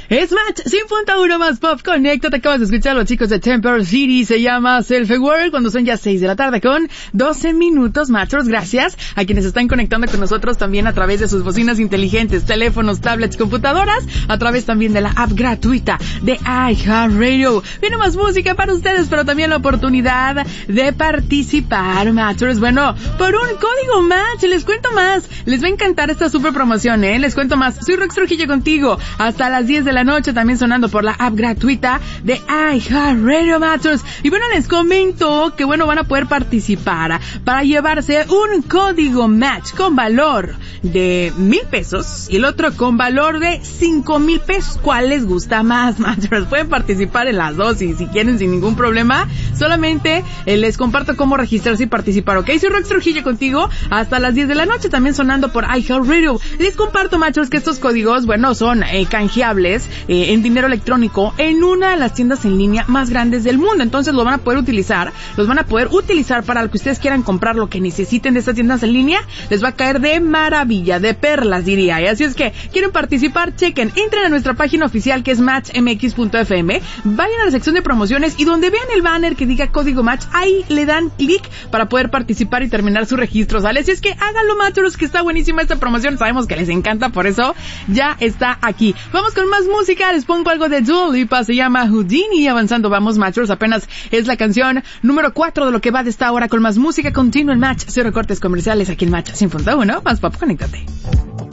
Es Match 100.1 más pop. Conéctate, acabas de escuchar a los chicos de Temper City, se llama Self World, cuando son ya 6 de la tarde con 12 minutos, Matchers. Gracias a quienes están conectando con nosotros también a través de sus bocinas inteligentes, teléfonos, tablets, computadoras, a través también de la app gratuita de iHeartRadio. Viene más música para ustedes, pero también la oportunidad de participar, Matchers. Bueno, por un código Match, les cuento más. Les va a encantar esta super promoción, les cuento más. Soy Rox Trujillo contigo hasta las 10 de la noche, también sonando por la app gratuita de iHeartRadio, Matchers. Y bueno, les comento que bueno, van a poder participar para llevarse un código Match con valor de 1,000 pesos y el otro con valor de 5,000 pesos. ¿Cuál les gusta más, Matchers? Pueden participar en las dos y si quieren sin ningún problema. Solamente les comparto cómo registrarse y participar, ¿ok? Soy Rox Trujillo contigo hasta las 10 de la noche, también sonando por iHeartRadio. Les comparto, Matchers, que estos códigos, bueno, son canjeables en dinero electrónico en una de las tiendas en línea más grandes del mundo. Entonces los van a poder utilizar para lo que ustedes quieran comprar, lo que necesiten de estas tiendas en línea. Les va a caer de maravilla, de perlas diría. Y así es que quieren participar, chequen, entren a nuestra página oficial que es matchmx.fm, vayan a la sección de promociones y donde vean el banner que diga código Match, ahí le dan clic para poder participar y terminar su registro, ¿sale? Así es que háganlo, Matchers, que está buenísima esta promoción, sabemos que les encanta, por eso ya está aquí. Vamos con más música, les pongo algo de Dua Lipa, se llama Houdini. Avanzando vamos, Matchers, apenas es la canción número 4 de lo que va de esta hora con más música continua en Match, cero cortes comerciales aquí en Match 100.1, más pop, conéctate.